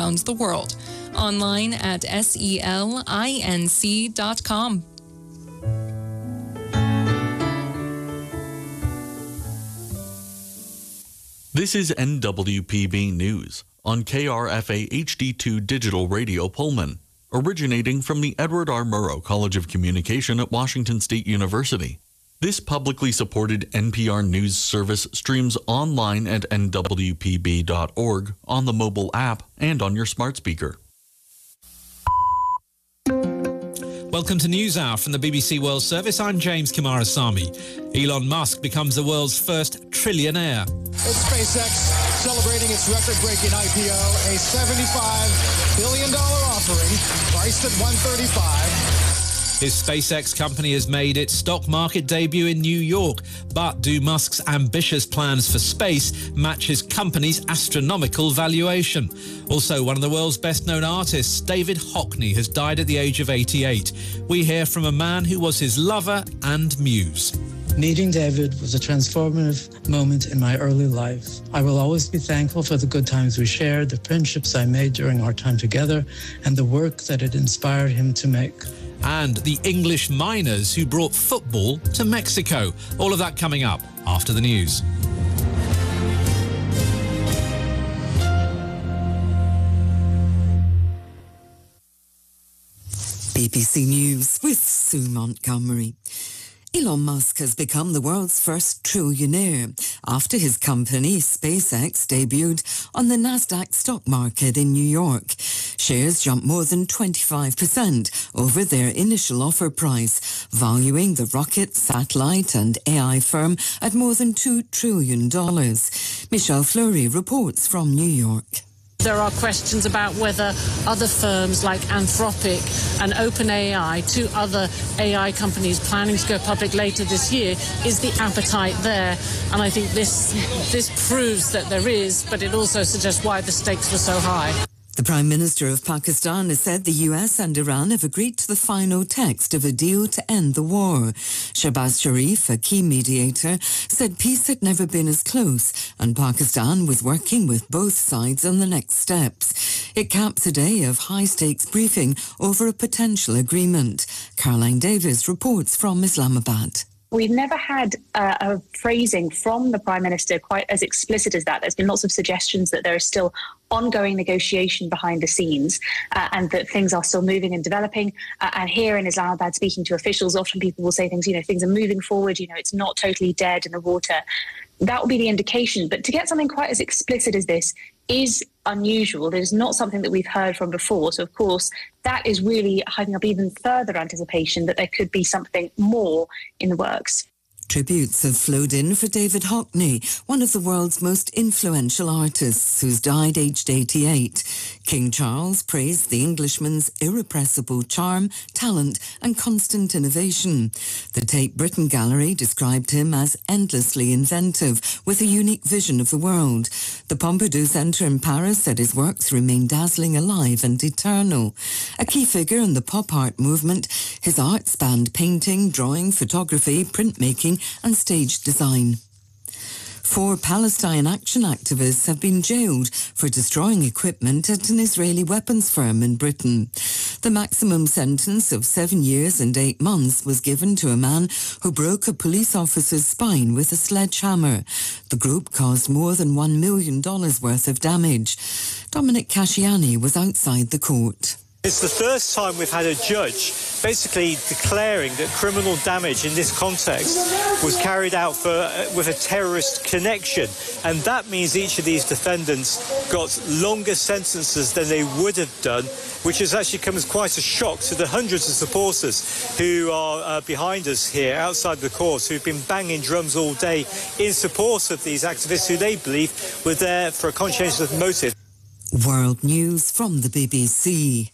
around the world. Online at selinc.com. This is NWPB News on KRFA HD2 Digital Radio Pullman, originating from the Edward R. Murrow College of Communication at Washington State University. This publicly supported NPR News service streams online at nwpb.org, on the mobile app, and on your smart speaker. Welcome to NewsHour from the BBC World Service. I'm James Kamarasamy. Elon Musk becomes the world's first trillionaire. It's SpaceX celebrating its record-breaking IPO, a $75 billion offering priced at $135. His SpaceX company has made its stock market debut in New York. But do Musk's ambitious plans for space match his company's astronomical valuation? Also, one of the world's best-known artists, David Hockney, has died at the age of 88. We hear from a man who was his lover and muse. Meeting David was a transformative moment in my early life. I will always be thankful for the good times we shared, the friendships I made during our time together, and the work that it inspired him to make. And the English miners who brought football to Mexico. All of that coming up after the news. BBC News with Sue Montgomery. Elon Musk has become the world's first trillionaire after his company, SpaceX, debuted on the Nasdaq stock market in New York. Shares jumped more than 25% over their initial offer price, valuing the rocket, satellite and AI firm at more than $2 trillion. Michelle Fleury reports from New York. There are questions about whether other firms like Anthropic and OpenAI, two other AI companies planning to go public later this year, is the appetite there? And I think this proves that there is, but it also suggests why the stakes were so high. The Prime Minister of Pakistan has said the US and Iran have agreed to the final text of a deal to end the war. Shahbaz Sharif, a key mediator, said peace had never been as close and Pakistan was working with both sides on the next steps. It caps a day of high-stakes briefing over a potential agreement. Caroline Davis reports from Islamabad. We've never had a phrasing from the Prime Minister quite as explicit as that. There's been lots of suggestions that there is still ongoing negotiation behind the scenes and that things are still moving and developing. And here in Islamabad, speaking to officials, often people will say things, things are moving forward, it's not totally dead in the water. That will be the indication. But to get something quite as explicit as this is unusual. It is not something that we've heard from before. So, of course, that is really hyping up even further anticipation that there could be something more in the works. Tributes have flowed in for David Hockney, one of the world's most influential artists who's died aged 88. King Charles praised the Englishman's irrepressible charm, talent and constant innovation. The Tate Britain Gallery described him as endlessly inventive, with a unique vision of the world. The Pompidou Centre in Paris said his works remain dazzling, alive and eternal. A key figure in the pop art movement, his art spanned painting, drawing, photography, printmaking and stage design. 4 Palestine Action activists have been jailed for destroying equipment at an Israeli weapons firm in Britain. The maximum sentence of 7 years and 8 months was given to a man who broke a police officer's spine with a sledgehammer. The group caused more than $1 million worth of damage. Dominic Casciani was outside the court. It's the first time we've had a judge basically declaring that criminal damage in this context was carried out with a terrorist connection. And that means each of these defendants got longer sentences than they would have done, which has actually come as quite a shock to the hundreds of supporters who are behind us here outside the court, who've been banging drums all day in support of these activists who they believe were there for a conscientious motive. World News from the BBC.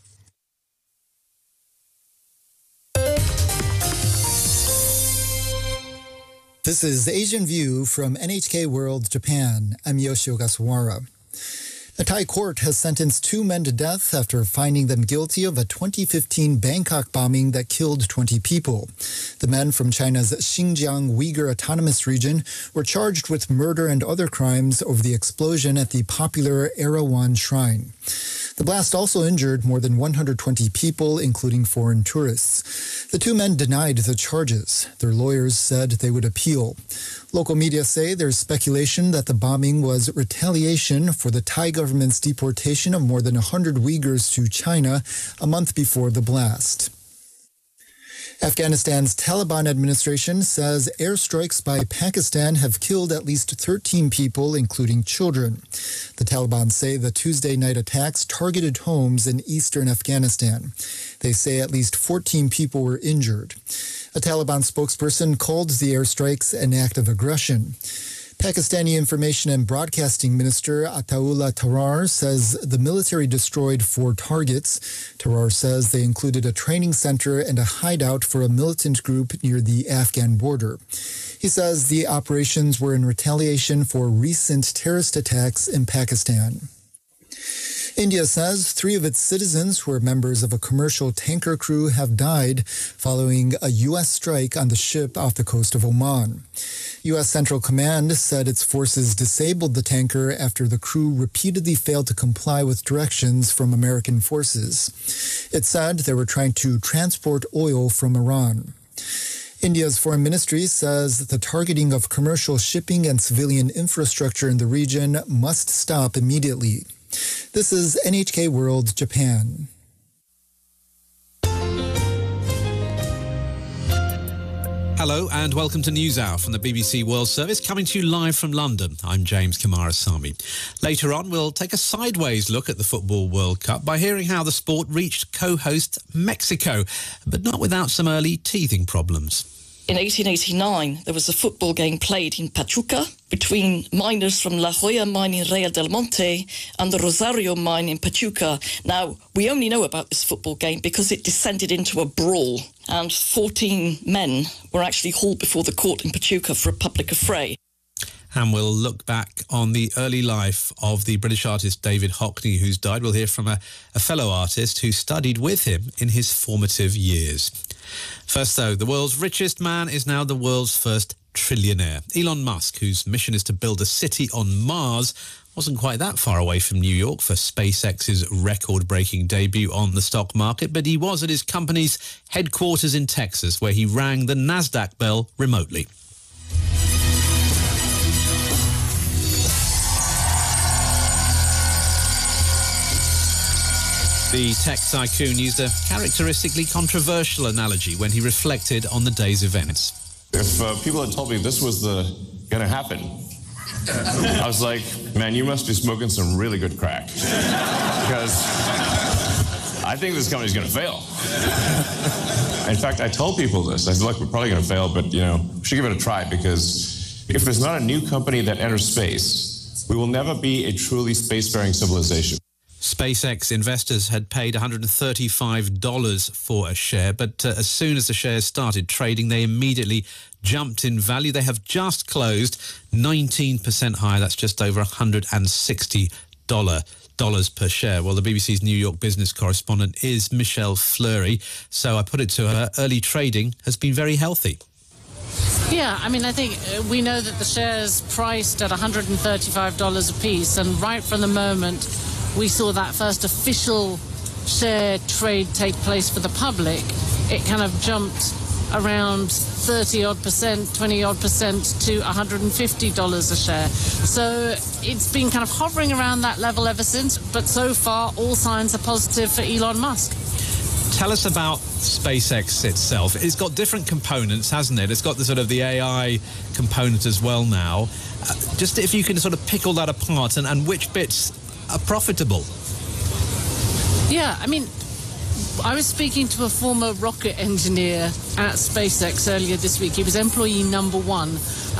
This is Asian View from NHK World Japan. I'm Yoshio Gasawara. A Thai court has sentenced 2 men to death after finding them guilty of a 2015 Bangkok bombing that killed 20 people. The men from China's Xinjiang Uyghur Autonomous Region were charged with murder and other crimes over the explosion at the popular Erawan Shrine. The blast also injured more than 120 people, including foreign tourists. The 2 men denied the charges. Their lawyers said they would appeal. Local media say there's speculation that the bombing was retaliation for the Thai government's deportation of more than 100 Uyghurs to China a month before the blast. Afghanistan's Taliban administration says airstrikes by Pakistan have killed at least 13 people, including children. The Taliban say the Tuesday night attacks targeted homes in eastern Afghanistan. They say at least 14 people were injured. A Taliban spokesperson called the airstrikes an act of aggression. Pakistani Information and Broadcasting Minister Ataullah Tarar says the military destroyed 4 targets. Tarar says they included a training center and a hideout for a militant group near the Afghan border. He says the operations were in retaliation for recent terrorist attacks in Pakistan. India says 3 of its citizens who are members of a commercial tanker crew have died following a U.S. strike on the ship off the coast of Oman. U.S. Central Command said its forces disabled the tanker after the crew repeatedly failed to comply with directions from American forces. It said they were trying to transport oil from Iran. India's foreign ministry says the targeting of commercial shipping and civilian infrastructure in the region must stop immediately. This is NHK World Japan. Hello and welcome to NewsHour from the BBC World Service, coming to you live from London. I'm James Kamarasamy. Later on, we'll take a sideways look at the Football World Cup by hearing how the sport reached co-host Mexico, but not without some early teething problems. In 1889, there was a football game played in Pachuca between miners from La Joya mine in Real del Monte and the Rosario mine in Pachuca. Now, we only know about this football game because it descended into a brawl, and 14 men were actually hauled before the court in Pachuca for a public affray. And we'll look back on the early life of the British artist David Hockney, who's died. We'll hear from a fellow artist who studied with him in his formative years. First, though, the world's richest man is now the world's first trillionaire. Elon Musk, whose mission is to build a city on Mars, wasn't quite that far away from New York for SpaceX's record-breaking debut on the stock market, but he was at his company's headquarters in Texas, where he rang the NASDAQ bell remotely. The tech tycoon used a characteristically controversial analogy when he reflected on the day's events. If people had told me this was going to happen, I was like, man, you must be smoking some really good crack. Because I think this company's going to fail. In fact, I told people this. I said, look, we're probably going to fail, but, we should give it a try, because if there's not a new company that enters space, we will never be a truly spacefaring civilization. SpaceX investors had paid $135 for a share, but as soon as the shares started trading, they immediately jumped in value. They have just closed 19% higher. That's just over $160 per share. Well, the BBC's New York business correspondent is Michelle Fleury. So I put it to her, early trading has been very healthy. Yeah, I mean, I think we know that the shares priced at $135 a piece, and right from the moment we saw that first official share trade take place for the public, it kind of jumped around 30-odd%, 20-odd% to $150 a share. So it's been kind of hovering around that level ever since, but so far all signs are positive for Elon Musk. Tell us about SpaceX itself. It's got different components, hasn't it? It's got the sort of the AI component as well now. Just if you can sort of pick all that apart and which bits are profitable. Yeah, I mean, I was speaking to a former rocket engineer at SpaceX earlier this week. He was employee number 1.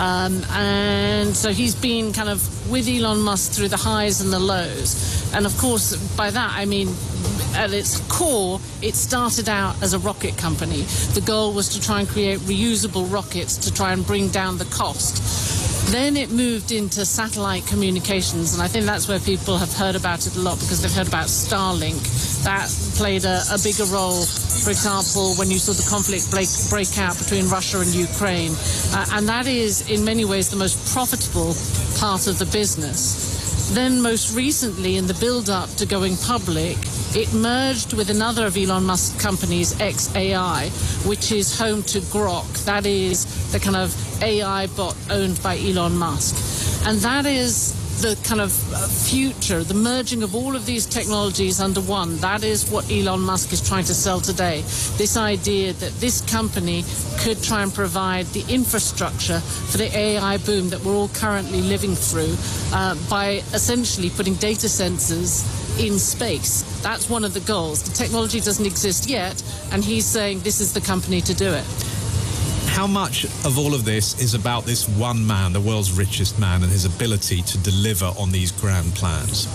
And so he's been kind of with Elon Musk through the highs and the lows. And of course, by that, I mean, at its core, it started out as a rocket company. The goal was to try and create reusable rockets to try and bring down the cost. Then it moved into satellite communications, and I think that's where people have heard about it a lot because they've heard about Starlink. That played a bigger role, for example, when you saw the conflict break out between Russia and Ukraine. And that is, in many ways, the most profitable part of the business. Then most recently, in the build-up to going public, it merged with another of Elon Musk's companies, xAI, which is home to Grok. That is the kind of AI bot owned by Elon Musk. And that is the kind of future, the merging of all of these technologies under one. That is what Elon Musk is trying to sell today. This idea that this company could try and provide the infrastructure for the AI boom that we're all currently living through by essentially putting data sensors in space. That's one of the goals. The technology doesn't exist yet, and he's saying this is the company to do it. How much of all of this is about this one man, the world's richest man, and his ability to deliver on these grand plans?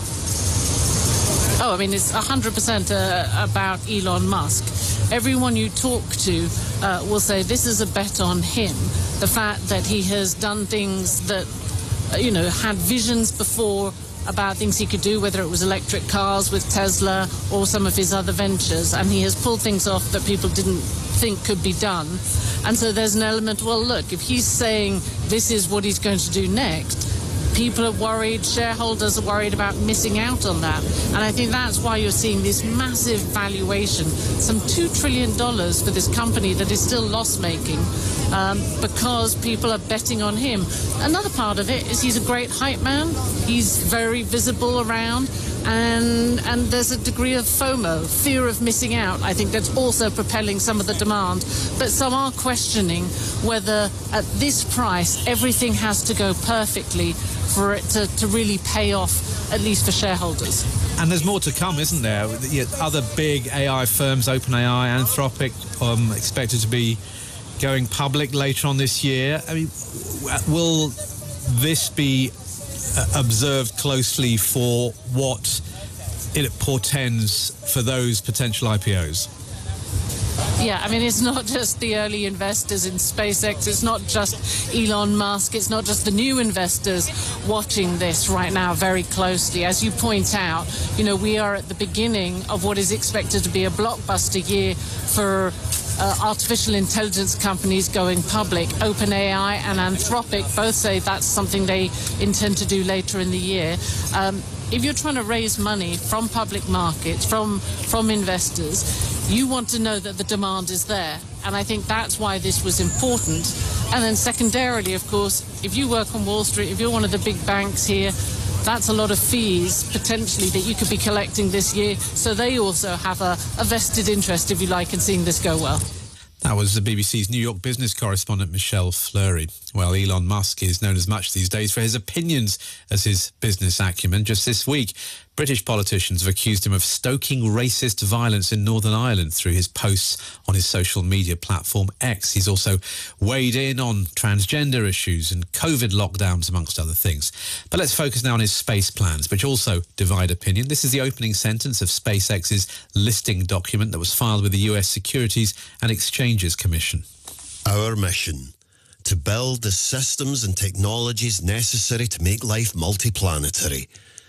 Oh, I mean, it's 100% about Elon Musk. Everyone you talk to will say this is a bet on him. The fact that he has done things that, had visions before about things he could do, whether it was electric cars with Tesla or some of his other ventures, and he has pulled things off that people didn't think could be done. And so there's an element, well, look, if he's saying this is what he's going to do next, people are worried, shareholders are worried about missing out on that. And I think that's why you're seeing this massive valuation, some $2 trillion for this company that is still loss-making, because people are betting on him. Another part of it is he's a great hype man. He's very visible around. And there's a degree of FOMO, fear of missing out. I think that's also propelling some of the demand. But some are questioning whether at this price everything has to go perfectly for it to really pay off, at least for shareholders. And there's more to come, isn't there? Other big AI firms, OpenAI, Anthropic, expected to be going public later on this year. I mean, will this be observed closely for what it portends for those potential IPOs? Yeah, I mean, it's not just the early investors in SpaceX, it's not just Elon Musk, it's not just the new investors watching this right now very closely. As you point out, we are at the beginning of what is expected to be a blockbuster year for artificial intelligence companies going public. OpenAI and Anthropic both say that's something they intend to do later in the year. If you're trying to raise money from public markets, from investors, you want to know that the demand is there. And I think that's why this was important. And then secondarily, of course, if you work on Wall Street, if you're one of the big banks here, that's a lot of fees potentially that you could be collecting this year. So they also have a vested interest, if you like, in seeing this go well. That was the BBC's New York business correspondent, Michelle Fleury. Well, Elon Musk is known as much these days for his opinions as his business acumen. Just this week, British politicians have accused him of stoking racist violence in Northern Ireland through his posts on his social media platform X. He's also weighed in on transgender issues and COVID lockdowns, amongst other things. But let's focus now on his space plans, which also divide opinion. This is the opening sentence of SpaceX's listing document that was filed with the US Securities and Exchanges Commission. Our mission: to build the systems and technologies necessary to make life multiplanetary,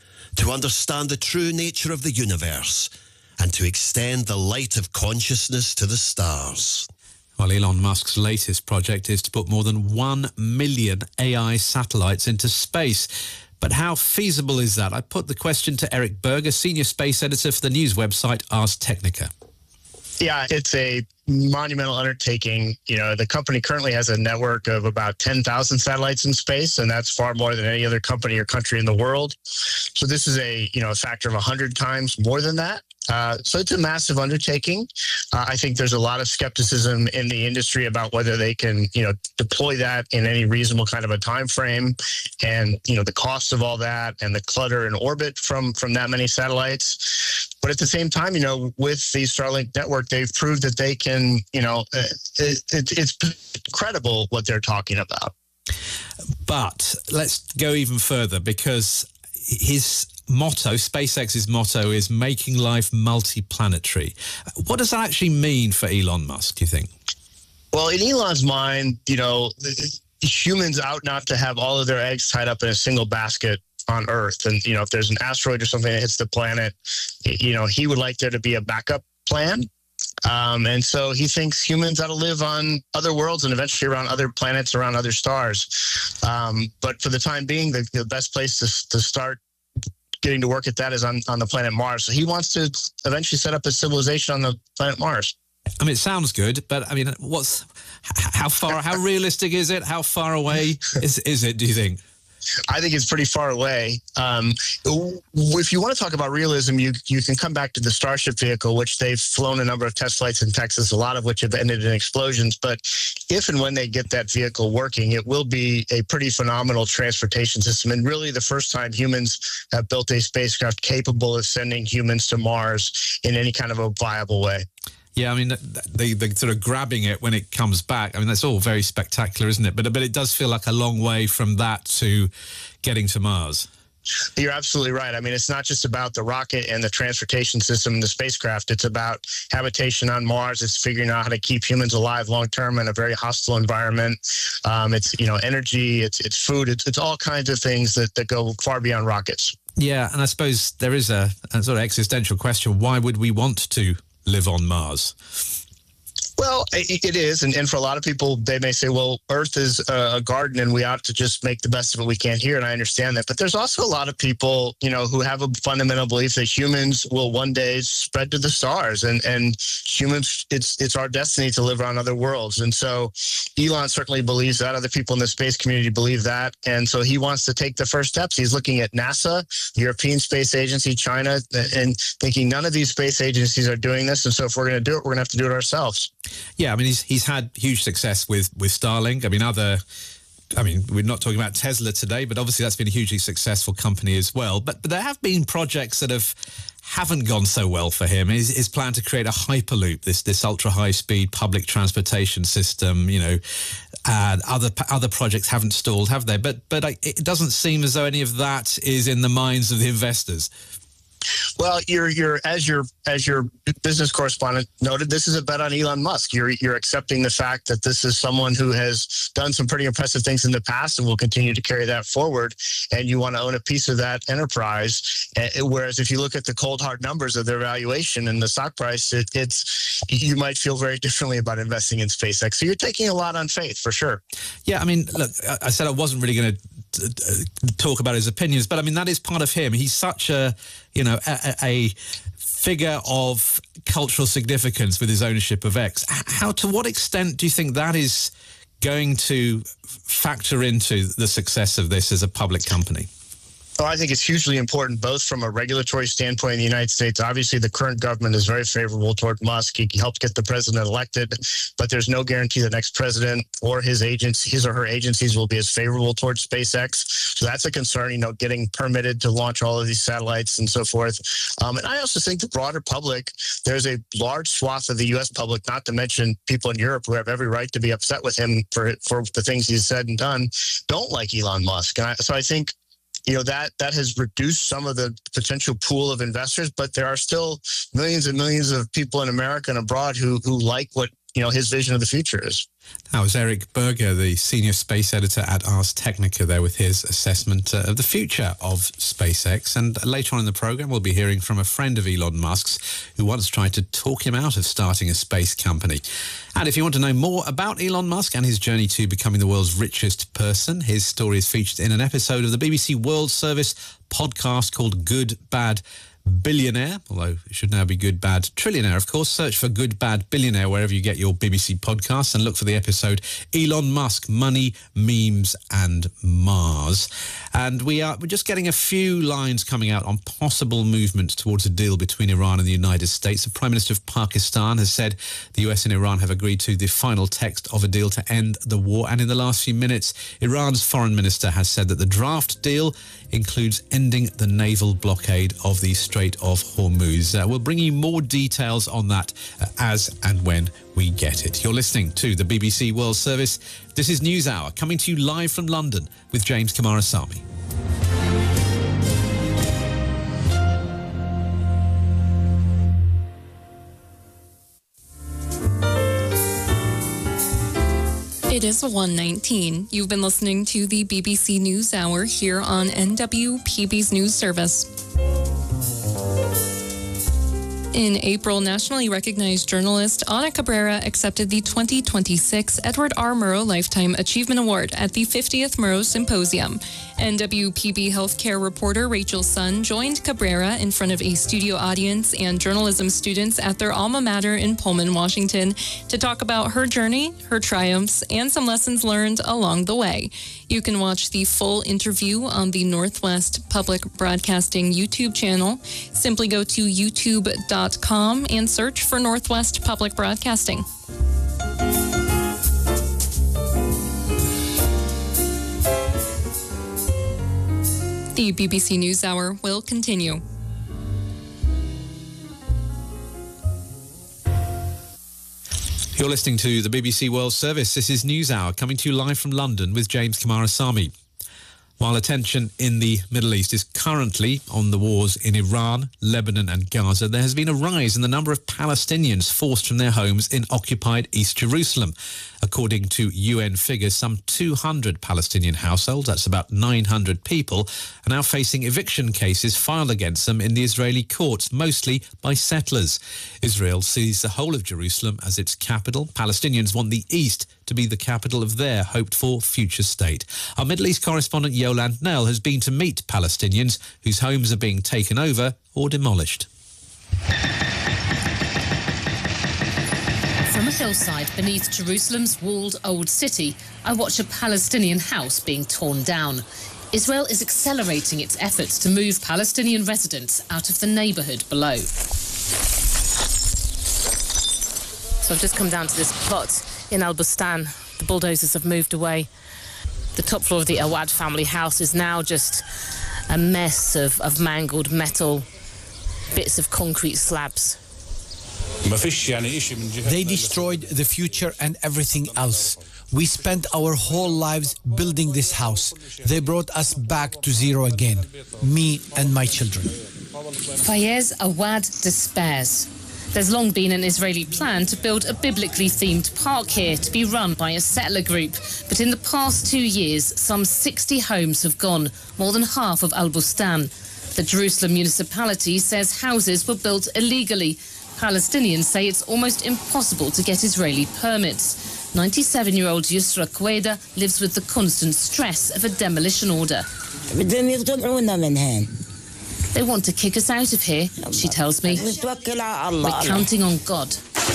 to understand the true nature of the universe, and to extend the light of consciousness to the stars. Well, Elon Musk's latest project is to put more than 1 million AI satellites into space. But how feasible is that? I put the question to Eric Berger, senior space editor for the news website Ars Technica. Yeah, it's a monumental undertaking. The company currently has a network of about 10,000 satellites in space, and that's far more than any other company or country in the world. So this is a factor of 100 times more than that. So it's a massive undertaking. I think there's a lot of skepticism in the industry about whether they can, deploy that in any reasonable kind of a time frame, and the cost of all that and the clutter in orbit from that many satellites. But at the same time, with the Starlink network, they've proved that they can, it's credible what they're talking about. But let's go even further, because his motto, SpaceX's motto, is making life multiplanetary. What does that actually mean for Elon Musk, do you think? Well, in Elon's mind, humans ought not to have all of their eggs tied up in a single basket on Earth. And, you know, if there's an asteroid or something that hits the planet, you know, he would like there to be a backup plan. And so he thinks humans ought to live on other worlds and eventually around other planets, around other stars. But for the time being, the best place to start getting to work at that is on the planet Mars. So he wants to eventually set up a civilization on the planet Mars. I mean, it sounds good, but I mean, how realistic is it? How far away is it, do you think? I think it's pretty far away. If you want to talk about realism, you can come back to the Starship vehicle, which they've flown a number of test flights in Texas, a lot of which have ended in explosions. But if and when they get that vehicle working, it will be a pretty phenomenal transportation system. And really the first time humans have built a spacecraft capable of sending humans to Mars in any kind of a viable way. Yeah, I mean, the sort of grabbing it when it comes back, I mean, that's all very spectacular, isn't it? But it does feel like a long way from that to getting to Mars. You're absolutely right. I mean, it's not just about the rocket and the transportation system and the spacecraft. It's about habitation on Mars. It's figuring out how to keep humans alive long-term in a very hostile environment. It's, you know, energy, it's food, it's all kinds of things that go far beyond rockets. Yeah, and I suppose there is a sort of existential question. Why would we want to live on Mars? Well, it is. And for a lot of people, they may say, well, Earth is a garden and we ought to just make the best of it we can here. And I understand that. But there's also a lot of people, you know, who have a fundamental belief that humans will one day spread to the stars and humans, it's our destiny to live on other worlds. And so Elon certainly believes that. Other people in the space community believe that. And so he wants to take the first steps. He's looking at NASA, the European Space Agency, China, and thinking none of these space agencies are doing this. And so if we're going to do it, we're going to have to do it ourselves. Yeah, I mean, he's had huge success with Starlink. I mean, we're not talking about Tesla today, but obviously that's been a hugely successful company as well. But there have been projects that haven't gone so well for him. His plan to create a Hyperloop, this ultra high speed public transportation system, you know, other projects haven't stalled, have they? But it doesn't seem as though any of that is in the minds of the investors. Well, as your business correspondent noted, this is a bet on Elon Musk. You're accepting the fact that this is someone who has done some pretty impressive things in the past and will continue to carry that forward, and you want to own a piece of that enterprise. Whereas if you look at the cold hard numbers of their valuation and the stock price, you might feel very differently about investing in SpaceX. So you're taking a lot on faith for sure. Yeah, I mean, look, I said I wasn't really going to talk about his opinions, but I mean, that is part of him. He's such a figure of cultural significance with his ownership of X. To what extent do you think that is going to factor into the success of this as a public company? Oh, I think it's hugely important, both from a regulatory standpoint in the United States. Obviously, the current government is very favorable toward Musk. He helped get the president elected, but there's no guarantee the next president or his or her agencies will be as favorable towards SpaceX. So that's a concern, you know, getting permitted to launch all of these satellites and so forth. And I also think the broader public, there's a large swath of the U.S. public, not to mention people in Europe who have every right to be upset with him for the things he's said and done, don't like Elon Musk. So I think, you know, that has reduced some of the potential pool of investors, but there are still millions and millions of people in America and abroad who like what, you know, his vision of the future is. That was Eric Berger, the senior space editor at Ars Technica, there with his assessment of the future of SpaceX. And later on in the program, we'll be hearing from a friend of Elon Musk's who once tried to talk him out of starting a space company. And if you want to know more about Elon Musk and his journey to becoming the world's richest person, his story is featured in an episode of the BBC World Service podcast called Good, Bad, Billionaire, although it should now be Good Bad Trillionaire, of course. Search for Good Bad Billionaire wherever you get your BBC podcasts and look for the episode Elon Musk, Money, Memes and Mars. And we're just getting a few lines coming out on possible movement towards a deal between Iran and the United States. The Prime Minister of Pakistan has said the US and Iran have agreed to the final text of a deal to end the war. And in the last few minutes, Iran's foreign minister has said that the draft deal includes ending the naval blockade of the Strait of Hormuz. We'll bring you more details on that as and when we get it. You're listening to the BBC World Service. This is NewsHour, coming to you live from London with James Kamarasamy. It is 1:19. You've been listening to the BBC News Hour here on NWPB's News Service. In April, nationally recognized journalist Ana Cabrera accepted the 2026 Edward R. Murrow Lifetime Achievement Award at the 50th Murrow Symposium. NWPB healthcare reporter Rachel Sun joined Cabrera in front of a studio audience and journalism students at their alma mater in Pullman, Washington, to talk about her journey, her triumphs, and some lessons learned along the way. You can watch the full interview on the Northwest Public Broadcasting YouTube channel. Simply go to youtube.com and search for Northwest Public Broadcasting. The BBC News Hour will continue. You're listening to the BBC World Service. This is News Hour, coming to you live from London with James Kamarasamy. While attention in the Middle East is currently on the wars in Iran, Lebanon and Gaza, there has been a rise in the number of Palestinians forced from their homes in occupied East Jerusalem. According to UN figures, some 200 Palestinian households, that's about 900 people, are now facing eviction cases filed against them in the Israeli courts, mostly by settlers. Israel sees the whole of Jerusalem as its capital. Palestinians want the East to be the capital of their hoped-for future state. Our Middle East correspondent Yolande Knell has been to meet Palestinians whose homes are being taken over or demolished. From a hillside beneath Jerusalem's walled old city, I watch a Palestinian house being torn down. Israel is accelerating its efforts to move Palestinian residents out of the neighbourhood below. So I've just come down to this plot in Al Bustan. The bulldozers have moved away. The top floor of the Awad family house is now just a mess of mangled metal, bits of concrete slabs. They destroyed the future and everything else. We spent our whole lives building this house. They brought us back to zero again, me and my children. Fayez Awad despairs. There's long been an Israeli plan to build a biblically themed park here to be run by a settler group. But in the past 2 years, some 60 homes have gone, more than half of Al Bustan. The Jerusalem municipality says houses were built illegally. Palestinians say it's almost impossible to get Israeli permits. 97-year-old Yusra Queda lives with the constant stress of a demolition order. They want to kick us out of here, she tells me. We're counting on God.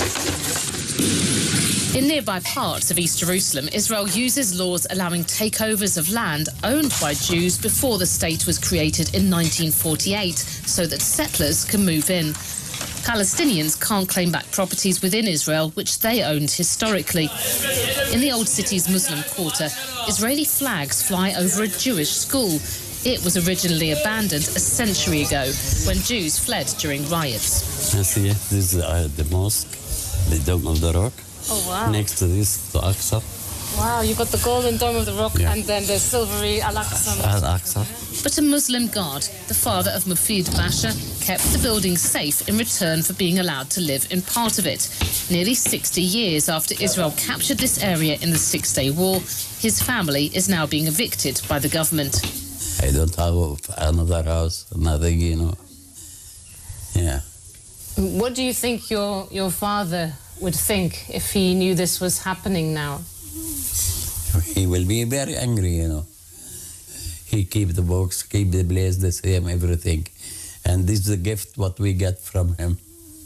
In nearby parts of East Jerusalem, Israel uses laws allowing takeovers of land owned by Jews before the state was created in 1948, so that settlers can move in. Palestinians can't claim back properties within Israel, which they owned historically. In the old city's Muslim quarter, Israeli flags fly over a Jewish school. It was originally abandoned a century ago when Jews fled during riots. This is the mosque, the Dome of the Rock. Oh, wow. Next to this, the Aqsa. Wow, you've got the golden Dome of the Rock and then the silvery Al-Aqsa. Al-Aqsa. But a Muslim guard, the father of Mufid Basha, kept the building safe in return for being allowed to live in part of it. Nearly 60 years after Israel captured this area in the Six-Day War, his family is now being evicted by the government. I don't have another house, nothing, you know. Yeah. What do you think your father would think if he knew this was happening now? He will be very angry, you know. He keep the books, keep the place the same, everything. And this is the gift what we get from him.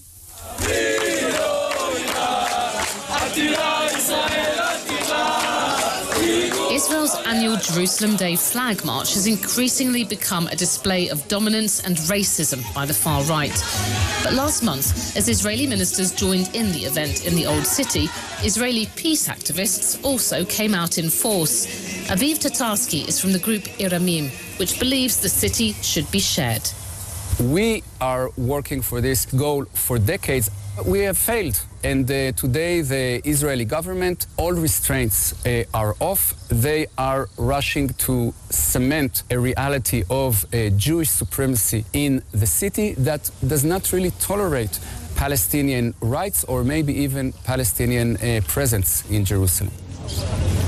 Israel's annual Jerusalem Day flag march has increasingly become a display of dominance and racism by the far right. But last month, as Israeli ministers joined in the event in the Old City, Israeli peace activists also came out in force. Aviv Tatarsky is from the group Iramim, which believes the city should be shared. We are working for this goal for decades. We have failed, and today the Israeli government, all restraints are off. They are rushing to cement a reality of Jewish supremacy in the city that does not really tolerate Palestinian rights or maybe even Palestinian presence in Jerusalem.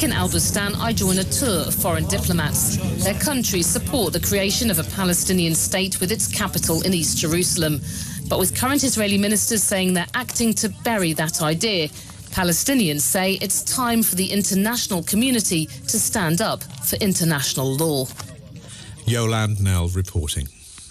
Back in Al-Bustan, I join a tour of foreign diplomats. Their countries support the creation of a Palestinian state with its capital in East Jerusalem. But with current Israeli ministers saying they're acting to bury that idea, Palestinians say it's time for the international community to stand up for international law. Yolande Knell reporting.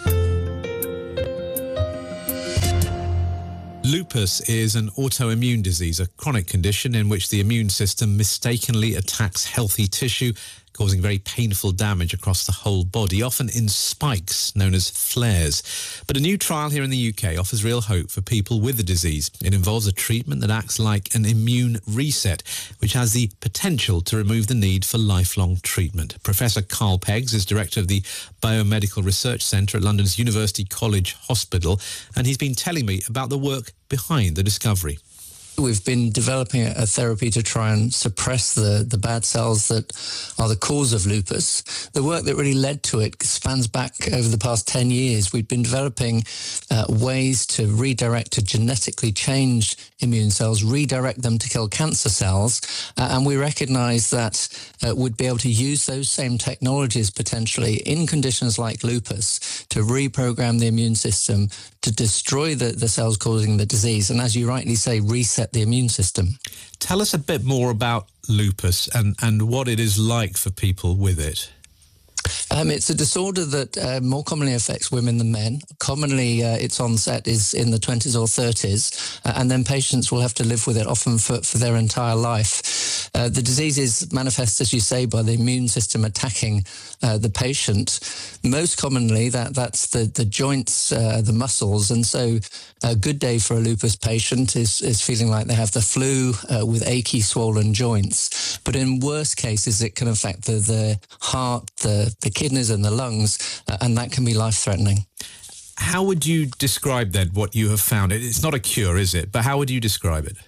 Lupus is an autoimmune disease, a chronic condition in which the immune system mistakenly attacks healthy tissue, causing very painful damage across the whole body, often in spikes known as flares. But a new trial here in the UK offers real hope for people with the disease. It involves a treatment that acts like an immune reset, which has the potential to remove the need for lifelong treatment. Professor Carl Peggs is director of the Biomedical Research Centre at London's University College Hospital, and he's been telling me about the work behind the discovery. We've been developing a therapy to try and suppress the bad cells that are the cause of lupus. The work that really led to it spans back over the past 10 years. We've been developing ways to redirect, to genetically change immune cells, redirect them to kill cancer cells, and we recognize that we'd be able to use those same technologies potentially in conditions like lupus to reprogram the immune system to destroy the cells causing the disease, and as you rightly say, reset the immune system. Tell us a bit more about lupus and what it is like for people with it. It's a disorder that more commonly affects women than men. Commonly, its onset is in the 20s or 30s, and then patients will have to live with it often for their entire life. The disease is manifest, as you say, by the immune system attacking the patient. Most commonly, that's the joints, the muscles, and so a good day for a lupus patient is feeling like they have the flu with achy, swollen joints. But in worst cases, it can affect the heart, the kidneys and the lungs, and that can be life-threatening. How would you describe then what you have found? It's not a cure, is it? But how would you describe it?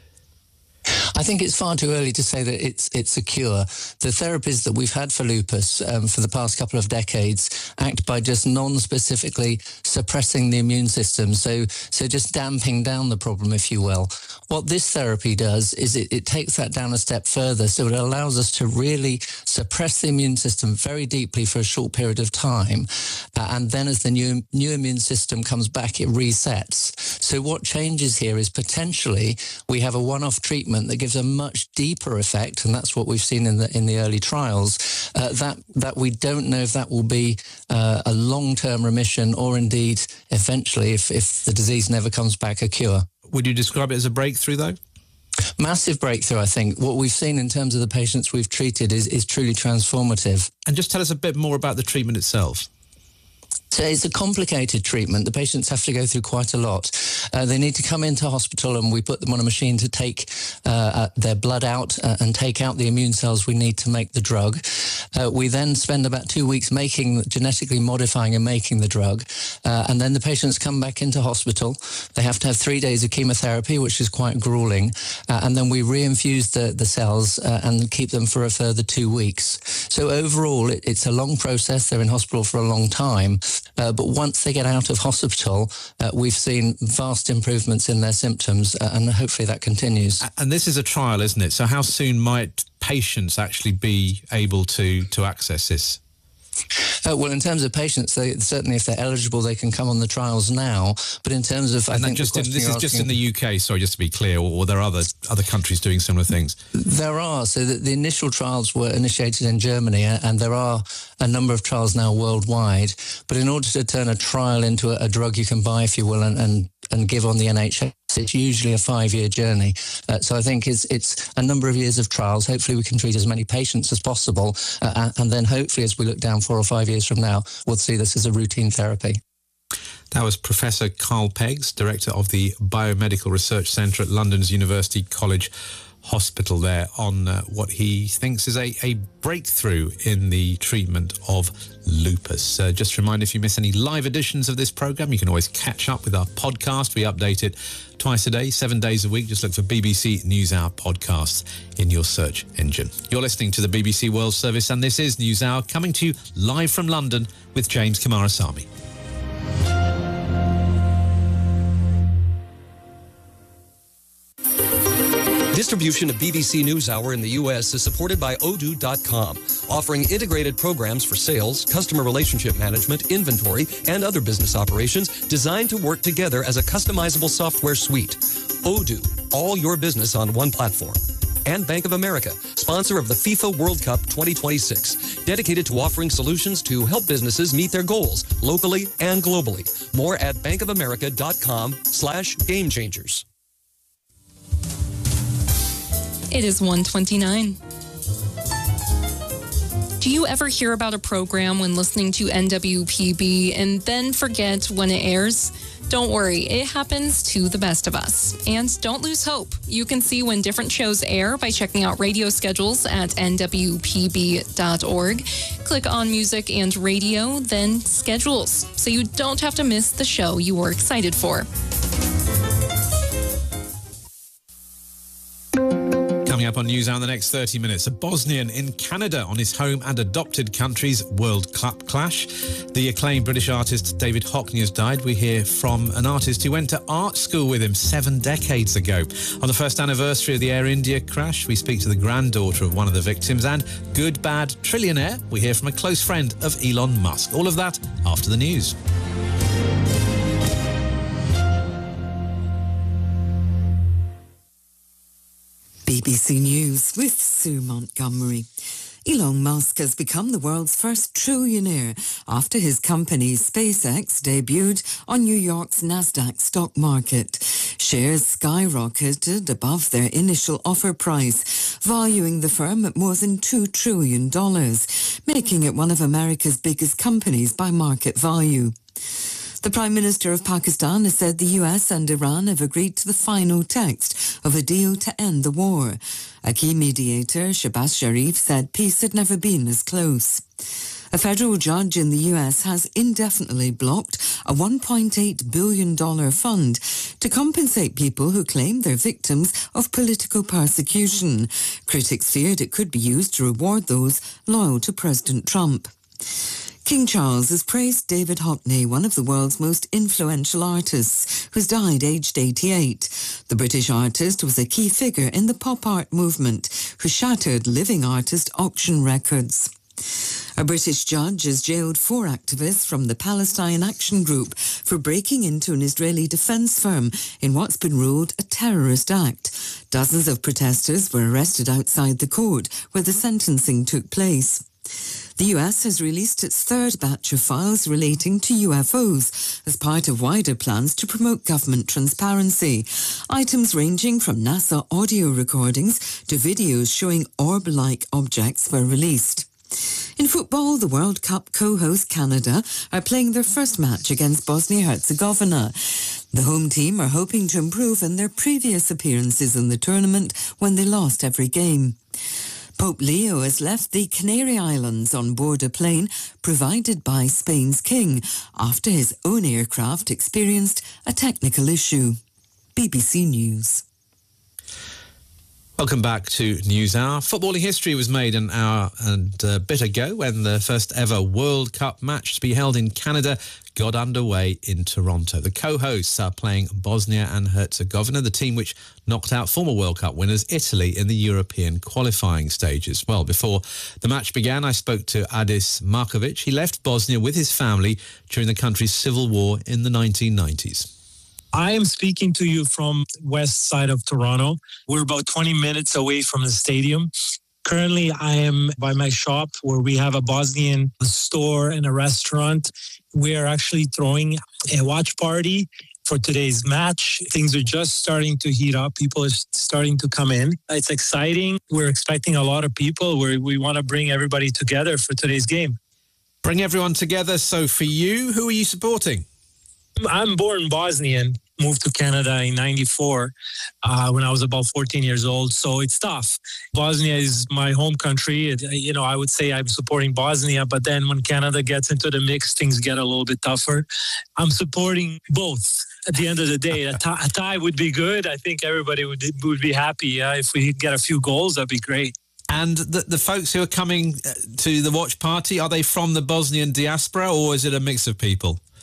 I think it's far too early to say that it's a cure. The therapies that we've had for lupus for the past couple of decades act by just non-specifically suppressing the immune system, so just damping down the problem, if you will. What this therapy does is it takes that down a step further, so it allows us to really suppress the immune system very deeply for a short period of time, and then as the new immune system comes back, it resets. So what changes here is potentially we have a one-off treatment that gives a much deeper effect, and that's what we've seen in the early trials, that we don't know if that will be a long-term remission or indeed eventually, if the disease never comes back, a cure. Would you describe it as a breakthrough, though? Massive breakthrough, I think. What we've seen in terms of the patients we've treated is truly transformative. And just tell us a bit more about the treatment itself. So it's a complicated treatment. The patients have to go through quite a lot. They need to come into hospital and we put them on a machine to take their blood out and take out the immune cells we need to make the drug. We then spend about 2 weeks genetically modifying and making the drug. And then the patients come back into hospital. They have to have 3 days of chemotherapy, which is quite grueling. And then we reinfuse the cells and keep them for a further 2 weeks. So overall, it's a long process. They're in hospital for a long time. But once they get out of hospital, we've seen vast improvements in their symptoms, and hopefully that continues. And this is a trial, isn't it? So how soon might patients actually be able to access this? Well, in terms of patients, certainly if they're eligible, they can come on the trials now. But in terms of, this is just in the UK, sorry, just to be clear, or there are other countries doing similar things? There are. So the initial trials were initiated in Germany, and there are a number of trials now worldwide. But in order to turn a trial into a drug you can buy, if you will, and give on the NHS, it's usually a 5-year journey. So I think it's a number of years of trials. Hopefully we can treat as many patients as possible. And then hopefully as we look down 4 or 5 years from now, we'll see this as a routine therapy. That was Professor Carl Peggs, Director of the Biomedical Research Centre at London's University College Hospital, there on what he thinks is a breakthrough in the treatment of lupus. Just a reminder, if you miss any live editions of this programme, you can always catch up with our podcast. We update it twice a day, 7 days a week. Just look for BBC NewsHour podcasts in your search engine. You're listening to the BBC World Service, and this is NewsHour, coming to you live from London with James Kamarasamy. Distribution of BBC NewsHour in the U.S. is supported by Odoo.com, offering integrated programs for sales, customer relationship management, inventory, and other business operations designed to work together as a customizable software suite. Odoo, all your business on one platform. And Bank of America, sponsor of the FIFA World Cup 2026, dedicated to offering solutions to help businesses meet their goals locally and globally. More at bankofamerica.com/gamechangers. It is 1:29. Do you ever hear about a program when listening to NWPB and then forget when it airs? Don't worry, it happens to the best of us. And don't lose hope. You can see when different shows air by checking out radio schedules at nwpb.org. Click on Music and Radio, then Schedules, so you don't have to miss the show you were excited for. Coming up on NewsHour in the next 30 minutes, a Bosnian in Canada on his home and adopted country's World Cup clash. The acclaimed British artist David Hockney has died. We hear from an artist who went to art school with him 7 decades ago. On the first anniversary of the Air India crash, we speak to the granddaughter of one of the victims. And good, bad trillionaire, we hear from a close friend of Elon Musk. All of that after the news. BBC News with Sue Montgomery. Elon Musk has become the world's first trillionaire after his company SpaceX debuted on New York's Nasdaq stock market. Shares skyrocketed above their initial offer price, valuing the firm at more than $2 trillion, making it one of America's biggest companies by market value. The Prime Minister of Pakistan has said the US and Iran have agreed to the final text of a deal to end the war. A key mediator, Shehbaz Sharif, said peace had never been as close. A federal judge in the US has indefinitely blocked a $1.8 billion fund to compensate people who claim they're victims of political persecution. Critics feared it could be used to reward those loyal to President Trump. King Charles has praised David Hockney, one of the world's most influential artists, who's died aged 88. The British artist was a key figure in the pop art movement, who shattered living artist auction records. A British judge has jailed 4 activists from the Palestine Action Group for breaking into an Israeli defense firm in what's been ruled a terrorist act. Dozens of protesters were arrested outside the court where the sentencing took place. The US has released its 3rd batch of files relating to UFOs as part of wider plans to promote government transparency. Items ranging from NASA audio recordings to videos showing orb-like objects were released. In football, the World Cup co-host Canada are playing their first match against Bosnia-Herzegovina. The home team are hoping to improve on their previous appearances in the tournament when they lost every game. Pope Leo has left the Canary Islands on board a plane provided by Spain's king after his own aircraft experienced a technical issue. BBC News. Welcome back to NewsHour. Footballing history was made an hour and a bit ago when the first ever World Cup match to be held in Canada got underway in Toronto. The co-hosts are playing Bosnia and Herzegovina, the team which knocked out former World Cup winners Italy in the European qualifying stages. Well, before the match began, I spoke to Adis Markovic. He left Bosnia with his family during the country's civil war in the 1990s. I am speaking to you from west side of Toronto. We're about 20 minutes away from the stadium. Currently, I am by my shop where we have a Bosnian store and a restaurant. We are actually throwing a watch party for today's match. Things are just starting to heat up. People are starting to come in. It's exciting. We're expecting a lot of people. We want to bring everybody together for today's game. Bring everyone together. So for you, who are you supporting? I'm born Bosnian, moved to Canada in 94 when I was about 14 years old. So it's tough. Bosnia is my home country. I would say I'm supporting Bosnia, but then when Canada gets into the mix, things get a little bit tougher. I'm supporting both. At the end of the day, a tie would be good. I think everybody would be happy. If we get a few goals, that'd be great. And the folks who are coming to the watch party, are they from the Bosnian diaspora or is it a mix of people?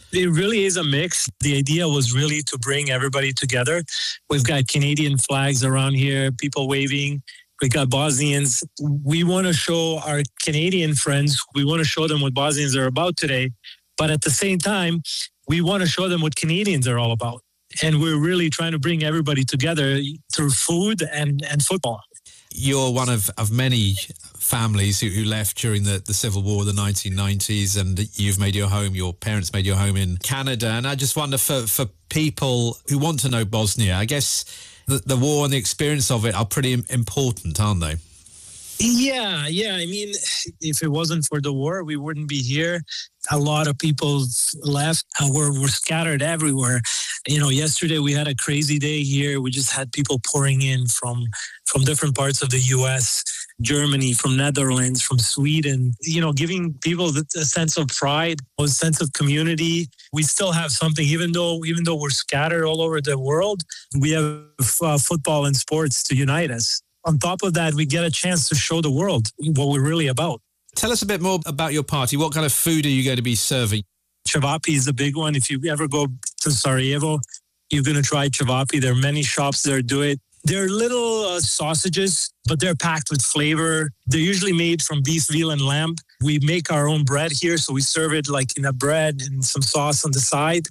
It really is a mix. The idea was really to bring everybody together. We've got Canadian flags around here, people waving. We got Bosnians. We want to show our Canadian friends, we want to show them what Bosnians are about today. But at the same time, we want to show them what Canadians are all about. And we're really trying to bring everybody together through food and football. You're one of many families who left during the Civil War, the 1990s, and you've made your parents made your home in Canada. And I just wonder, for people who want to know Bosnia, I guess the war and the experience of it are pretty important, aren't they? Yeah. I mean, if it wasn't for the war, we wouldn't be here. A lot of people left. We're scattered everywhere. Yesterday we had a crazy day here. We just had people pouring in from different parts of the U.S., Germany, from Netherlands, from Sweden, giving people a sense of pride, a sense of community. We still have something, even though we're scattered all over the world, we have football and sports to unite us. On top of that, we get a chance to show the world what we're really about. Tell us a bit more about your party. What kind of food are you going to be serving? Cevapi is a big one. If you ever go to Sarajevo, you're going to try cevapi. There are many shops that do it. They're little sausages, but they're packed with flavor. They're usually made from beef, veal, and lamb. We make our own bread here, so we serve it like in a bread and some sauce on the side.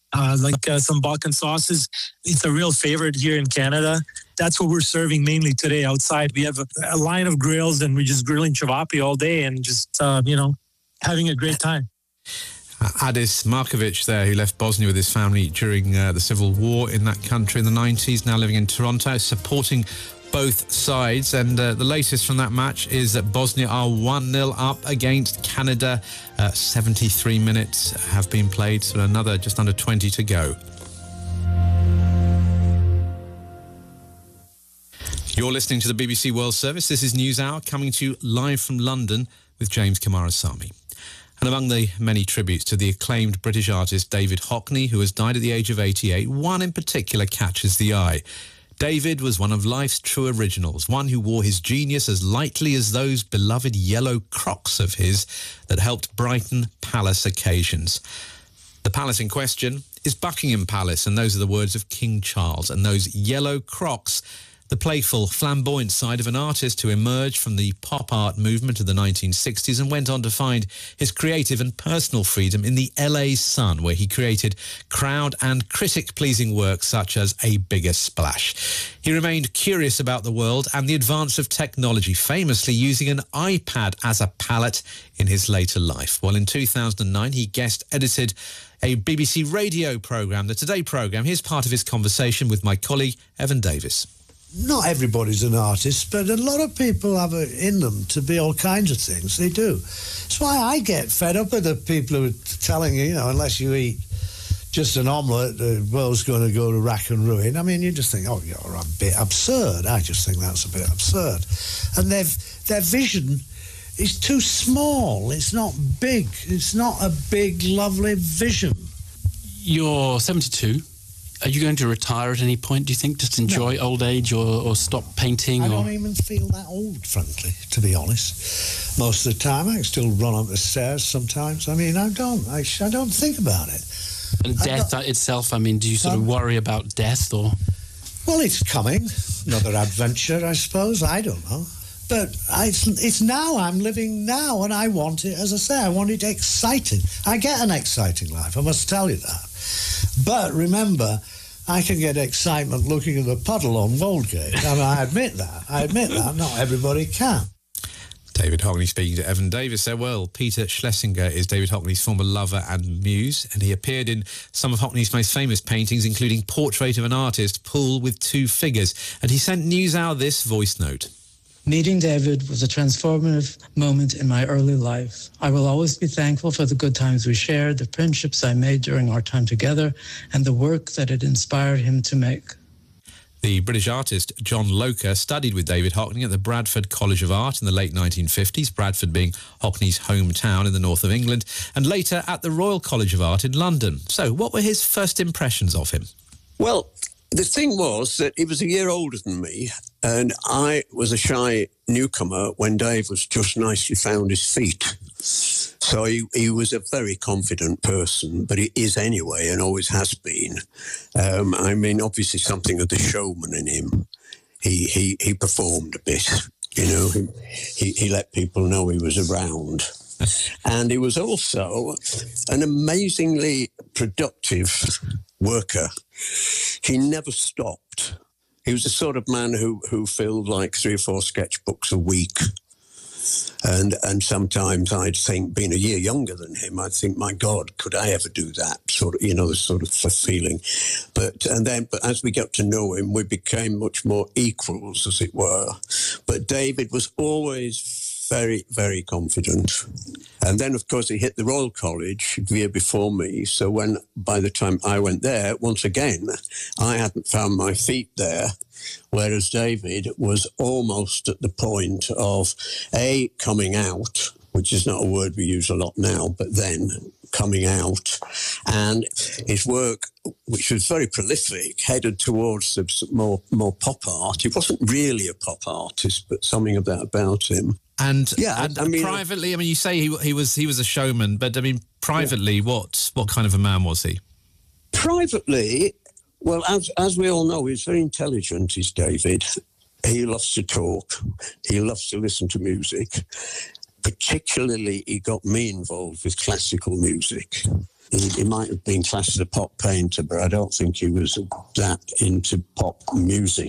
Some Balkan sauces. It's a real favorite here in Canada. That's what we're serving mainly today outside. We have a line of grills and we're just grilling cevapi all day and just, having a great time. Adis Markovic there, who left Bosnia with his family during the Civil War in that country in the 90s, now living in Toronto, supporting both sides. And the latest from that match is that Bosnia are 1-0 up against Canada. 73 minutes have been played, so another just under 20 to go. You're listening to the BBC World Service. This is News Hour, coming to you live from London with James Kamarasamy. And among the many tributes to the acclaimed British artist David Hockney, who has died at the age of 88, one in particular catches the eye. David was one of life's true originals, one who wore his genius as lightly as those beloved yellow Crocs of his that helped brighten palace occasions. The palace in question is Buckingham Palace, and those are the words of King Charles. And those yellow Crocs, the playful, flamboyant side of an artist who emerged from the pop art movement of the 1960s and went on to find his creative and personal freedom in the LA Sun, where he created crowd and critic-pleasing work such as A Bigger Splash. He remained curious about the world and the advance of technology, famously using an iPad as a palette in his later life. Well, in 2009, he guest-edited a BBC radio programme, the Today programme. Here's part of his conversation with my colleague, Evan Davis. Not everybody's an artist, but a lot of people have it in them to be all kinds of things. They do. That's why I get fed up with the people who are telling you, unless you eat just an omelette, the world's going to go to rack and ruin. I mean, you just think, oh, you're a bit absurd. I just think that's a bit absurd. And their vision is too small. It's not big. It's not a big, lovely vision. You're 72. Are you going to retire at any point, do you think? Just enjoy old age or stop painting? I don't even feel that old, frankly, to be honest. Most of the time, I can still run up the stairs sometimes. I mean, I don't think about it. And death itself, I mean, do you sort of worry about death or...? Well, it's coming. Another adventure, I suppose. I don't know. But it's now. I'm living now, and I want it, as I say, I want it exciting. I get an exciting life, I must tell you that. But remember, I can get excitement looking at the puddle on Woldgate. I mean, I admit that. Not everybody can. David Hockney speaking to Evan Davis there. Well, Peter Schlesinger is David Hockney's former lover and muse, and he appeared in some of Hockney's most famous paintings, including Portrait of an Artist, Pool with Two Figures. And he sent NewsHour this voice note. Meeting David was a transformative moment in my early life. I will always be thankful for the good times we shared, the friendships I made during our time together, and the work that it inspired him to make. The British artist John Loker studied with David Hockney at the Bradford College of Art in the late 1950s, Bradford being Hockney's hometown in the north of England, and later at the Royal College of Art in London. So what were his first impressions of him? Well, the thing was that he was a year older than me, and I was a shy newcomer when Dave was just nicely found his feet. So he was a very confident person, but he is anyway, and always has been. I mean, obviously something of the showman in him. He performed a bit, you know. He let people know he was around. And he was also an amazingly productive worker. He never stopped. He was the sort of man who filled like 3 or 4 sketchbooks a week. And sometimes I'd think, being a year younger than him, I'd think, my God, could I ever do that? Sort of, you know, the sort of feeling. But as we got to know him, we became much more equals, as it were. But David was always very, very confident. And then, of course, he hit the Royal College the year before me. So by the time I went there, once again, I hadn't found my feet there. Whereas David was almost at the point of, coming out, which is not a word we use a lot now, but then coming out. And his work, which was very prolific, headed towards more pop art. He wasn't really a pop artist, but something of that about him. And privately, I mean, you say he was a showman, but I mean, privately, what kind of a man was he? Privately, well, as we all know, he's very intelligent, is David. He loves to talk. He loves to listen to music. Particularly, he got me involved with classical music. He might have been classed as a pop painter, but I don't think he was that into pop music.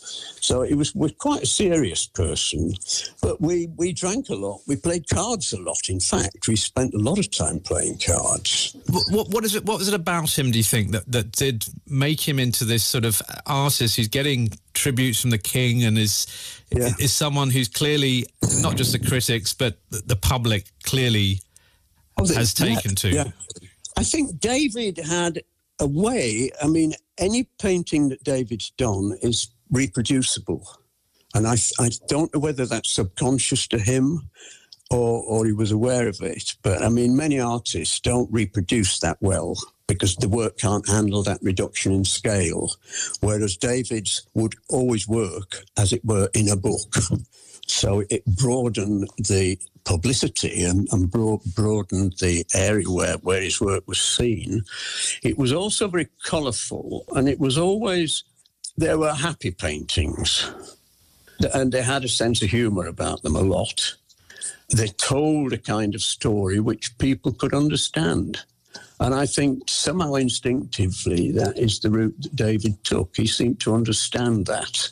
So he was quite a serious person. But we drank a lot. We played cards a lot. In fact, we spent a lot of time playing cards. What was it about him, do you think, that did make him into this sort of artist who's getting tributes from the king and is someone who's clearly not just the critics, but the public clearly has taken to? Yeah. I think David had a way, I mean, any painting that David's done is reproducible. And I don't know whether that's subconscious to him or he was aware of it. But, I mean, many artists don't reproduce that well because the work can't handle that reduction in scale, whereas David's would always work, as it were, in a book. So it broadened the publicity and broadened the area where his work was seen. It was also very colourful, and it was always... There were happy paintings, and they had a sense of humour about them a lot. They told a kind of story which people could understand. And I think somehow instinctively that is the route that David took. He seemed to understand that,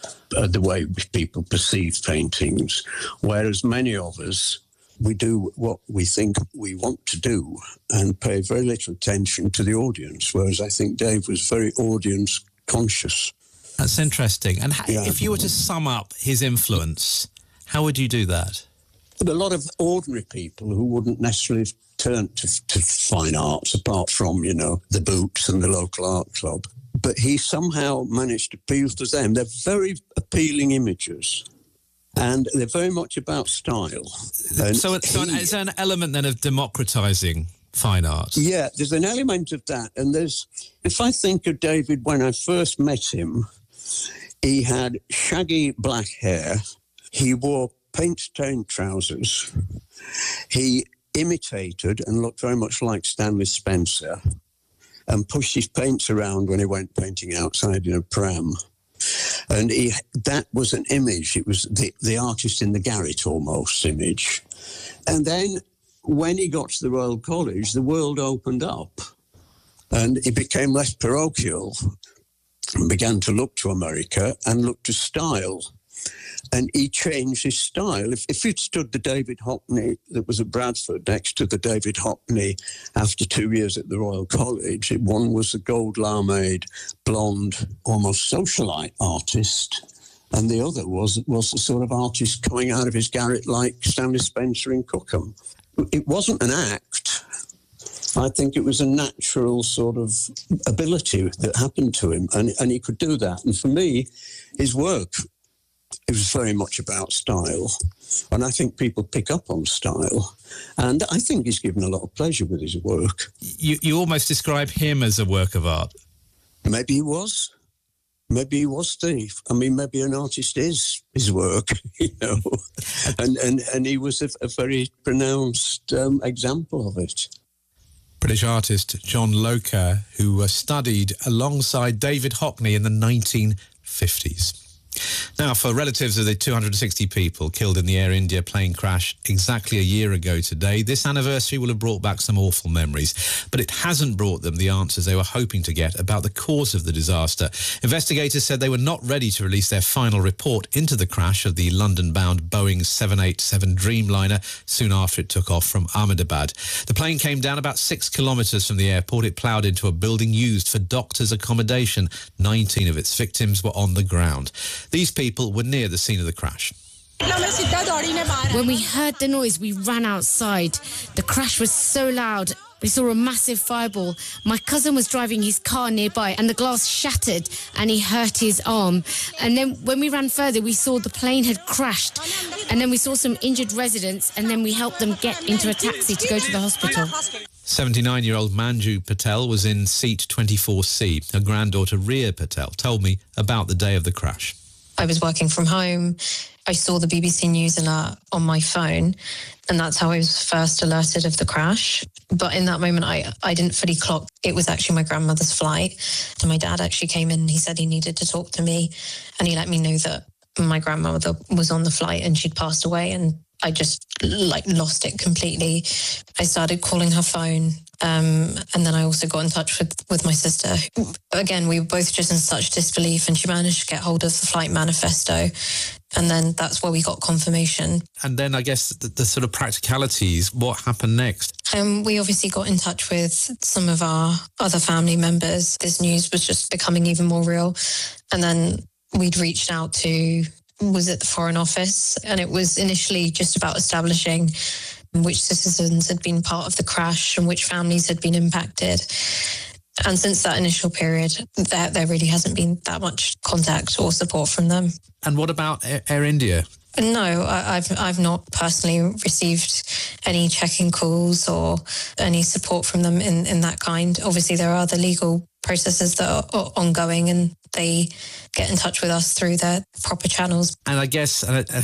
the way people perceive paintings, whereas many of us, we do what we think we want to do and pay very little attention to the audience, whereas I think Dave was very audience conscious. That's interesting. And if you were to sum up his influence, how would you do that? A lot of ordinary people who wouldn't necessarily turn to fine arts, apart from, you know, the Boots and the local art club. But he somehow managed to appeal to them. They're very appealing images, and they're very much about style. So it's an element then of democratising fine art. Yeah, there's an element of that. And if I think of David when I first met him, he had shaggy black hair. He wore paint-stained trousers. He imitated and looked very much like Stanley Spencer and pushed his paints around when he went painting outside in a pram. And that was an image. It was the artist in the garret almost image. And then when he got to the Royal College, the world opened up and he became less parochial and began to look to America and look to style. And he changed his style. If you'd stood the David Hockney that was at Bradford next to the David Hockney after 2 years at the Royal College, one was a gold lamade, blonde, almost socialite artist, and the other was the sort of artist coming out of his garret like Stanley Spencer in Cookham. It wasn't an act. I think it was a natural sort of ability that happened to him, and he could do that. And for me, his work, it was very much about style. And I think people pick up on style. And I think he's given a lot of pleasure with his work. You almost describe him as a work of art. Maybe he was. maybe he was Steve. I mean, maybe an artist is his work, you know, and he was a very pronounced example of it. British artist John Loker, who studied alongside David Hockney in the 1950s. Now, for relatives of the 260 people killed in the Air India plane crash exactly a year ago today, this anniversary will have brought back some awful memories, but it hasn't brought them the answers they were hoping to get about the cause of the disaster. Investigators said they were not ready to release their final report into the crash of the London-bound Boeing 787 Dreamliner soon after it took off from Ahmedabad. The plane came down about 6 kilometres from the airport. It ploughed into a building used for doctors' accommodation. 19 of its victims were on the ground. These people were near the scene of the crash. When we heard the noise, we ran outside. The crash was so loud. We saw a massive fireball. My cousin was driving his car nearby and the glass shattered and he hurt his arm. And then when we ran further, we saw the plane had crashed. And then we saw some injured residents and then we helped them get into a taxi to go to the hospital. 79-year-old Manju Patel was in seat 24C. Her granddaughter Ria Patel told me about the day of the crash. I was working from home. I saw the BBC News alert on my phone, and that's how I was first alerted of the crash. But in that moment, I didn't fully clock it was actually my grandmother's flight. And my dad actually came in and he said he needed to talk to me, and he let me know that my grandmother was on the flight and she'd passed away, and I just lost it completely. I started calling her phone. And then I also got in touch with my sister. Again, we were both just in such disbelief, and she managed to get hold of the flight manifesto. And then that's where we got confirmation. And then I guess the sort of practicalities, what happened next? We obviously got in touch with some of our other family members. This news was just becoming even more real. And then we'd reached out to, was it the Foreign Office? And it was initially just about establishing which citizens had been part of the crash and which families had been impacted. And since that initial period, there really hasn't been that much contact or support from them. And what about Air India? No, I've not personally received any check-in calls or any support from them in that kind. Obviously, there are the legal processes that are ongoing, and they get in touch with us through their proper channels. And I guess...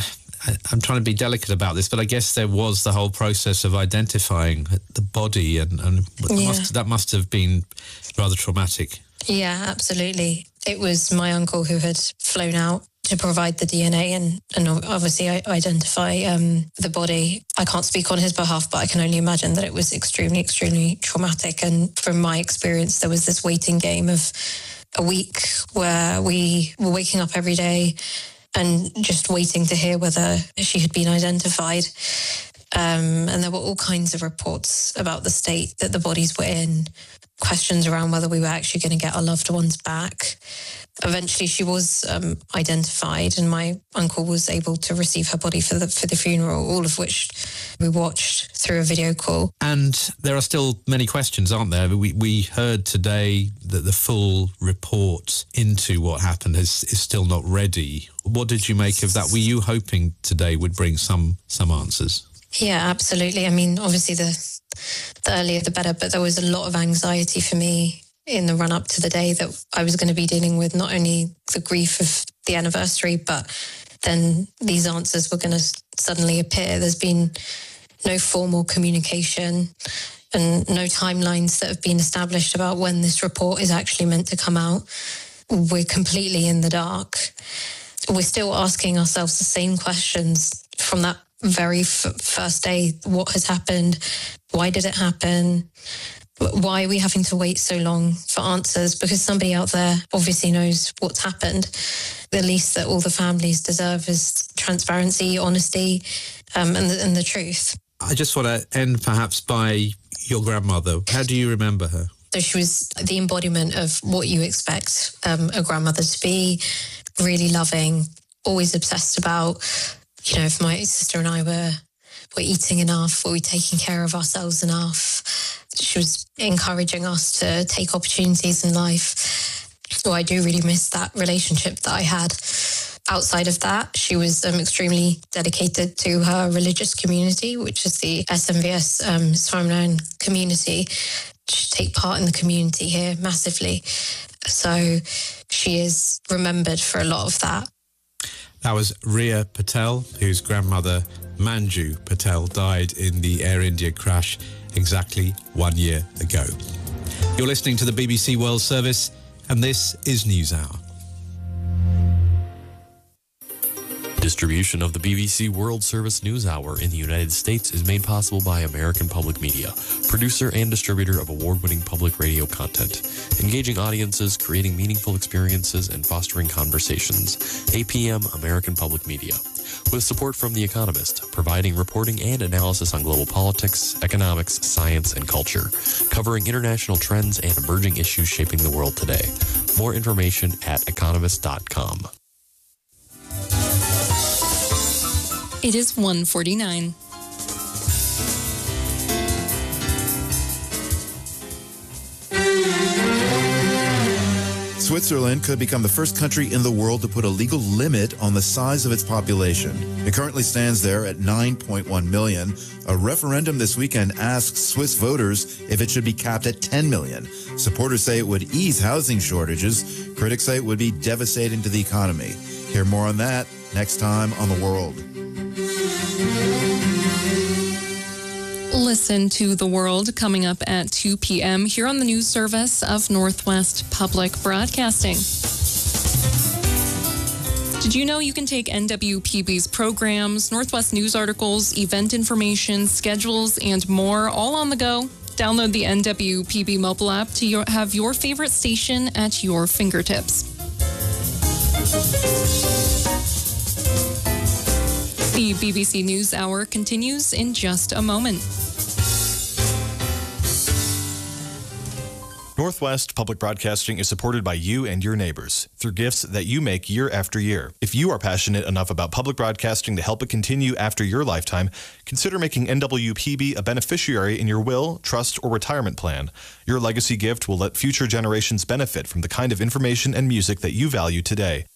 I'm trying to be delicate about this, but I guess there was the whole process of identifying the body, and that must have been rather traumatic. Yeah, absolutely. It was my uncle who had flown out to provide the DNA and obviously identify the body. I can't speak on his behalf, but I can only imagine that it was extremely, extremely traumatic. And from my experience, there was this waiting game of a week where we were waking up every day and just waiting to hear whether she had been identified. And there were all kinds of reports about the state that the bodies were in, questions around whether we were actually going to get our loved ones back. Eventually she was identified, and my uncle was able to receive her body for the funeral, all of which we watched through a video call. And there are still many questions, aren't there? We heard today that the full report into what happened is still not ready. What did you make of that? Were you hoping today would bring some answers? Yeah, absolutely. I mean, obviously the earlier the better, but there was a lot of anxiety for me in the run-up to the day that I was going to be dealing with not only the grief of the anniversary, but then these answers were going to suddenly appear. There's been no formal communication and no timelines that have been established about when this report is actually meant to come out. We're completely in the dark. We're still asking ourselves the same questions from that very first day. What has happened? Why did it happen? Why are we having to wait so long for answers? Because somebody out there obviously knows what's happened. The least that all the families deserve is transparency, honesty, and the truth. I just want to end perhaps by your grandmother. How do you remember her? So she was the embodiment of what you expect a grandmother to be, really loving, always obsessed about, if my sister and I were eating enough, were we taking care of ourselves enough? She was encouraging us to take opportunities in life. So I do really miss that relationship that I had. Outside of that, she was extremely dedicated to her religious community, which is the SMVS Swarmland community. She take part in the community here massively. So she is remembered for a lot of that. That was Ria Patel, whose grandmother, Manju Patel, died in the Air India crash exactly 1 year ago. You're listening to the BBC World Service, and this is NewsHour. Distribution of the BBC World Service NewsHour in the United States is made possible by American Public Media, producer and distributor of award-winning public radio content, engaging audiences, creating meaningful experiences, and fostering conversations. APM American Public Media. With support from The Economist, providing reporting and analysis on global politics, economics, science, and culture, covering international trends and emerging issues shaping the world today. More information at economist.com. It is 1:49. Switzerland could become the first country in the world to put a legal limit on the size of its population. It currently stands there at 9.1 million. A referendum this weekend asks Swiss voters if it should be capped at 10 million. Supporters say it would ease housing shortages. Critics say it would be devastating to the economy. Hear more on that next time on The World. Listen to The World coming up at 2 p.m. here on the news service of Northwest Public Broadcasting. Did you know you can take NWPB's programs, Northwest news articles, event information, schedules, and more all on the go? Download the NWPB mobile app to have your favorite station at your fingertips. The BBC News Hour continues in just a moment. Northwest Public Broadcasting is supported by you and your neighbors through gifts that you make year after year. If you are passionate enough about public broadcasting to help it continue after your lifetime, consider making NWPB a beneficiary in your will, trust, or retirement plan. Your legacy gift will let future generations benefit from the kind of information and music that you value today.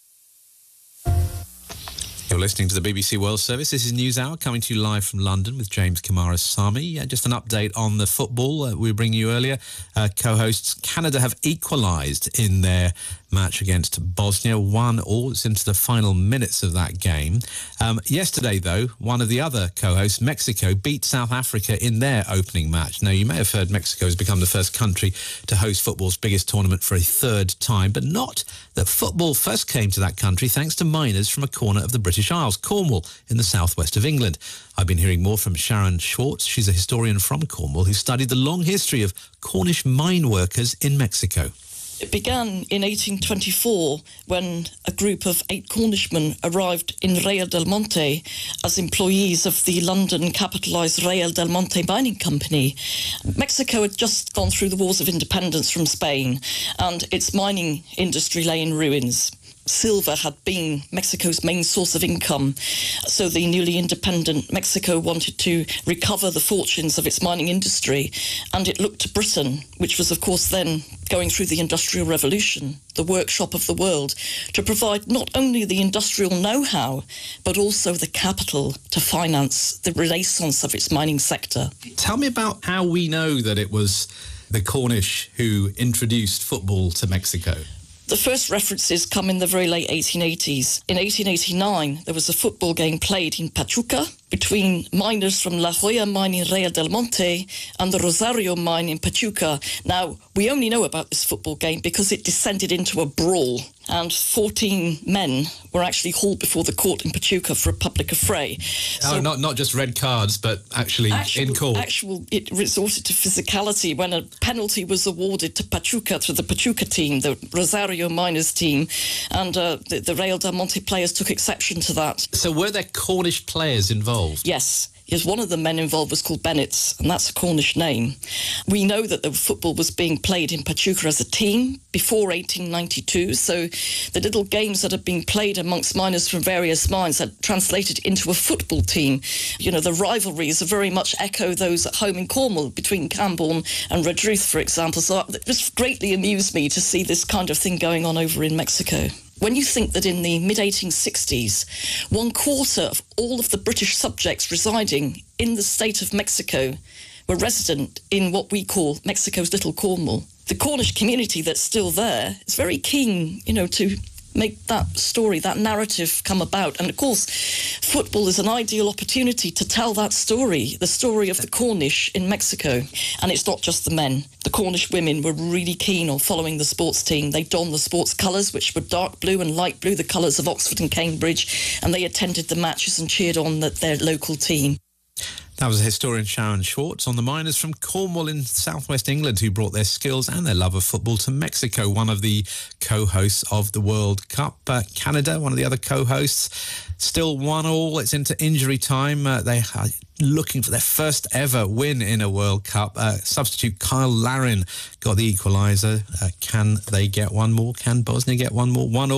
You're listening to the BBC World Service. This is NewsHour coming to you live from London with James Kamaris-Sami. Just an update on the football we were bringing you earlier. Co-hosts Canada have equalised in their match against Bosnia, 1-1 into the final minutes of that game. Yesterday, though, one of the other co-hosts, Mexico, beat South Africa in their opening match. Now, you may have heard Mexico has become the first country to host football's biggest tournament for a third time, but not that football first came to that country thanks to miners from a corner of the British Isles, Cornwall, in the southwest of England. I've been hearing more from Sharon Schwartz. She's a historian from Cornwall who studied the long history of Cornish mine workers in Mexico. It began in 1824 when a group of 8 Cornishmen arrived in Real del Monte as employees of the London capitalised Real del Monte Mining Company. Mexico had just gone through the wars of independence from Spain, and its mining industry lay in ruins. Silver had been Mexico's main source of income, so the newly independent Mexico wanted to recover the fortunes of its mining industry, and it looked to Britain, which was of course then going through the Industrial Revolution, the workshop of the world, to provide not only the industrial know-how, but also the capital to finance the renaissance of its mining sector. Tell me about how we know that it was the Cornish who introduced football to Mexico. The first references come in the very late 1880s. In 1889, there was a football game played in Pachuca between miners from La Joya mine in Real del Monte and the Rosario mine in Pachuca. Now, we only know about this football game because it descended into a brawl, and 14 men were actually hauled before the court in Pachuca for a public affray. So, not just red cards, but actually in court. It resorted to physicality when a penalty was awarded to Pachuca, to the Pachuca team, the Rosario miners team, and the Real del Monte players took exception to that. So were there Cornish players involved? Yes. Yes, one of the men involved was called Bennetts, and that's a Cornish name. We know that the football was being played in Pachuca as a team before 1892, so the little games that had been played amongst miners from various mines had translated into a football team. You know, the rivalries very much echo those at home in Cornwall between Camborne and Redruth, for example. So it just greatly amused me to see this kind of thing going on over in Mexico. When you think that in the mid-1860s, 1/4 of all of the British subjects residing in the state of Mexico were resident in what we call Mexico's Little Cornwall, the Cornish community that's still there is very keen, to make that story, that narrative come about. And of course, football is an ideal opportunity to tell that story, the story of the Cornish in Mexico. And it's not just the men. The Cornish women were really keen on following the sports team. They donned the sports colours, which were dark blue and light blue, the colours of Oxford and Cambridge, and they attended the matches and cheered on their local team. That was historian Sharon Schwartz on the miners from Cornwall in southwest England who brought their skills and their love of football to Mexico, one of the co-hosts of the World Cup. Canada, one of the other co-hosts, still 1-1. It's into injury time. They are looking for their first ever win in a World Cup. Substitute Kyle Larin got the equaliser. Can they get one more? Can Bosnia get one more? 1-1.